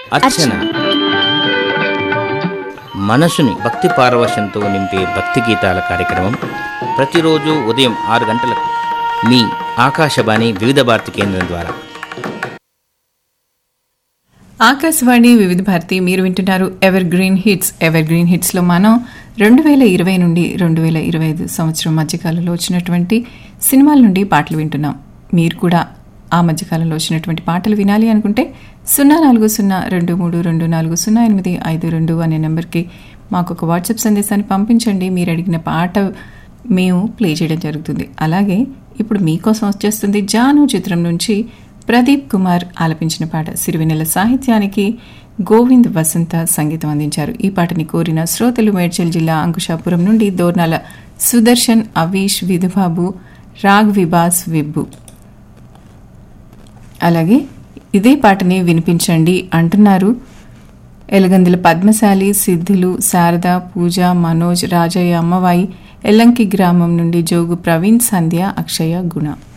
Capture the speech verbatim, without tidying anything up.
అర్చన మనసుని భక్తి పారవశ్యంతో నింపే భక్తి గీతాల కార్యక్రమం ప్రతిరోజు ఉదయం ఆరు గంటలకు మీ ఆకాశవాణి వివిధ భారతి కేంద్రం ద్వారా. ఆకాశవాణి వివిధ భారతి మీరు వింటున్నారు ever green hits. Ever green హిట్స్లో మనం రెండు వేల ఇరవై నుండి రెండు వేల ఇరవై ఐదు సంవత్సరం మధ్యకాలంలో వచ్చినటువంటి సినిమాల నుండి పాటలు వింటున్నాం. మీరు కూడా ఆ మధ్యకాలంలో వచ్చినటువంటి పాటలు వినాలి అనుకుంటే సున్నా నాలుగు సున్నా రెండు మూడు రెండు నాలుగు సున్నా ఎనిమిది ఐదు రెండు అనే నెంబర్కి మాకు ఒక వాట్సాప్ సందేశాన్ని పంపించండి. మీరు అడిగిన పాట మేము ప్లే చేయడం జరుగుతుంది. అలాగే ఇప్పుడు మీకోసం వచ్చేస్తుంది జాను చిత్రం నుంచి ప్రదీప్ కుమార్ ఆలపించిన పాట. సిరివెన్నెల సాహిత్యానికి గోవింద్ వసంత సంగీతం అందించారు. ఈ పాటని కోరిన శ్రోతలు మేడ్చల్ జిల్లా అంకుశాపురం నుండి దోర్నాల సుదర్శన్, అవీష్, విధుబాబు, రాగ్ విబాస్, విబ్బు. అలాగే ఇదే పాటని వినిపించండి అంటున్నారు ఎలగందుల పద్మశాలి, సిద్ధులు, శారద, పూజ, మనోజ్, రాజయ్య, అమ్మవాయి, ఎల్లంకి గ్రామం నుండి జోగు ప్రవీణ్, సంధ్య, అక్షయ, గుణ.